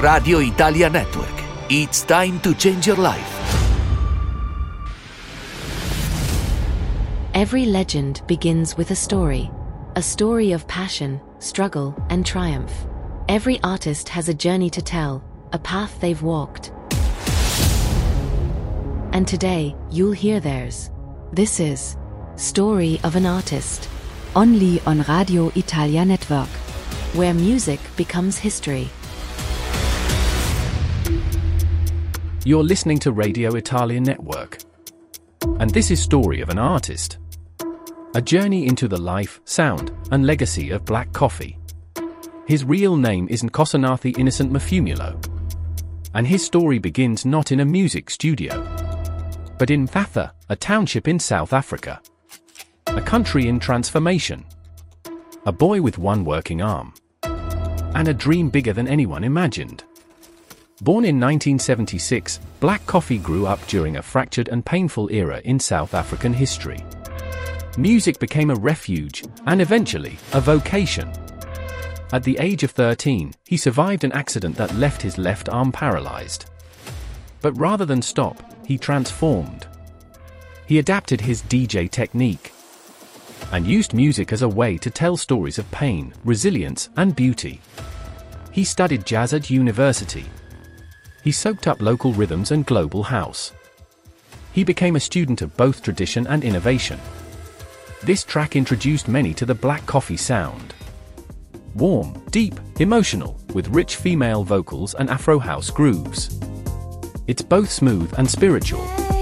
Radio Italia Network. It's time to change your life. Every legend begins with a story of passion, struggle, and triumph. Every artist has a journey to tell, a path they've walked. And today, you'll hear theirs. This is Story of an Artist, only on Radio Italia Network, where music becomes history. You're listening to Radio Italia Network, and this is Story of an Artist, a journey into the life, sound, and legacy of Black Coffee. His real name is Nkosanathi Innocent Mafumulo, and his story begins not in a music studio, but in Mfatha, a township in South Africa. A country in transformation. A boy with one working arm. And a dream bigger than anyone imagined. Born in 1976, Black Coffee grew up during a fractured and painful era in South African history. Music became a refuge, and eventually, a vocation. At the age of 13, he survived an accident that left his left arm paralyzed. But rather than stop, he transformed. He adapted his DJ technique and used music as a way to tell stories of pain, resilience, and beauty. He studied jazz at university. He soaked up local rhythms and global house. He became a student of both tradition and innovation. This track introduced many to the Black Coffee sound. Warm, deep, emotional, with rich female vocals and Afro house grooves. It's both smooth and spiritual.